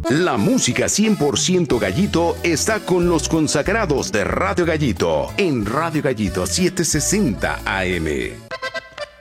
La música 100% Gallito está con los consagrados de Radio Gallito en Radio Gallito 760 AM.